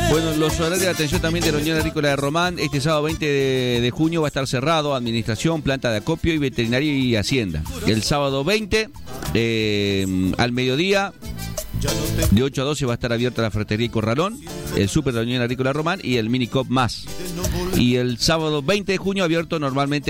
Bueno, los horarios de atención también de la Unión Agrícola de Román. Este sábado 20 de junio va a estar cerrado administración, planta de acopio y veterinaria y hacienda. El sábado 20 al mediodía, de 8 a 12 va a estar abierta la Ferretería y Corralón, el súper de la Unión Agrícola de Román y el Mini Cop más. Y el sábado 20 de junio abierto normalmente